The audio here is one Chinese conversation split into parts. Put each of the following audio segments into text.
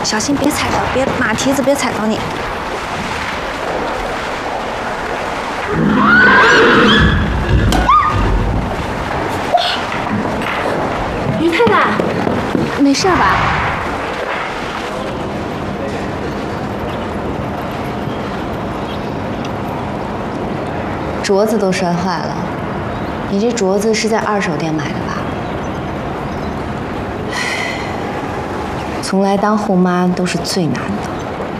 小心别踩到，马蹄子别踩到你。 于太太， 没事吧？镯子都摔坏了，你这镯子是在二手店买的吧？从来当后妈都是最难的。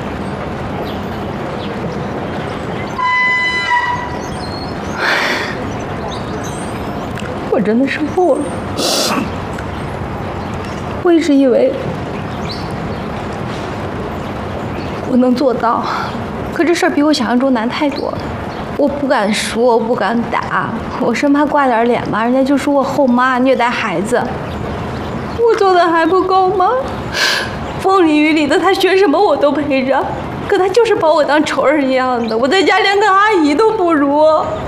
我真的是后了。我一直以为我能做到，可这事儿比我想象中难太多了。我不敢说，我不敢打，我生怕挂点脸嘛，人家就说我后妈虐待孩子。我做的还不够吗？风里雨里的，他学什么我都陪着，可他就是把我当仇人一样的，我在家连个阿姨都不如。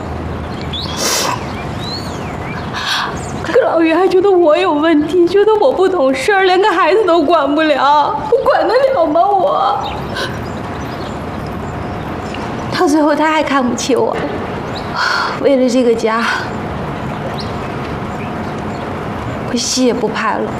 可老于还觉得我有问题，觉得我不懂事儿，连个孩子都管不了，我管得了吗我？到最后他还看不起我，为了这个家，我戏也不拍了，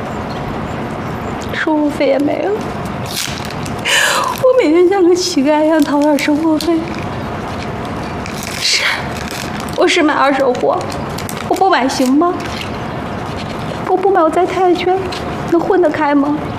生活费也没了，我每天像个乞丐一样讨点生活费。是，我是买二手货，我不买行吗？我不买，我在太太圈能混得开吗？